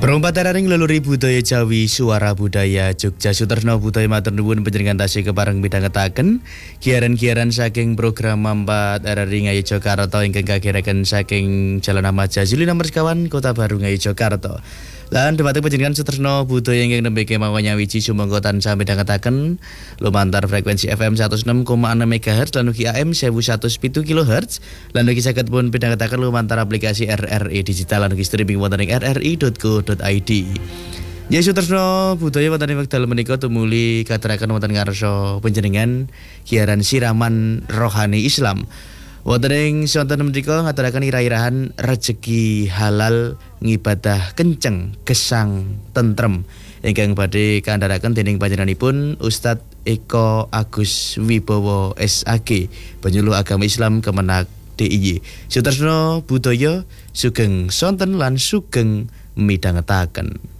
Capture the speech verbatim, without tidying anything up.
Perompat teraring leluri budaya Jawi Suara Budaya Jogja Suterno budaya matur nuwun panjenengan tasih kepareng midhangetaken giaran-giaran saking program Mampat Teraring Ngayu Jakarta ingkang kagiraken saking Jalan Ahmad Jazuli nomor sekawan Kota Baru Ngayu Jakarta. Lan dhumateng panjenengan Suterno budaya ingkang nembe kemawon nyawiji sumangga tansah midhangetaken lumantar frekuensi F M seratus enam koma enam megahertz lan ugi A M seribu seratus pitu kilohertz lan ugi saged pun midhangetaken lumantar aplikasi R R I digital lan ugi streaming wonten ing r r i dot co dot i d. Ya Suterno budaya wonten ing wekdal menika tumuli kateraken wonten ngarsa panjenengan giaran siraman rohani Islam. Wonten ing sonten menika ngaturaken irah-irahan rejeki halal ngibadah kenceng gesang tentrem ingkang badhe kandharaken dening panjenenganipun Ustadz Eko Agus Wibowo S A G penyuluh agama Islam Kemenak D I Y. Suterno budaya sugeng sonten lan sugeng midhangetaken.